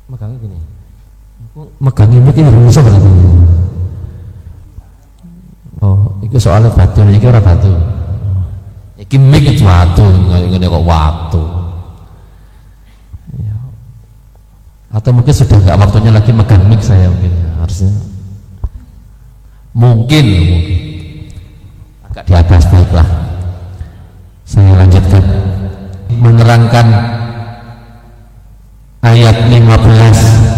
megangnya gini. Aku megangnya mungkin rusak berarti. Oh, itu soalnya batu, ini orang batu. Ini mik itu batu, ini kok waktu. Ya. Atau mungkin sudah nggak waktunya lagi megang mik saya mungkin ya, harusnya. Mungkin agak di atas, baiklah. Saya lanjutkan menerangkan ayat 15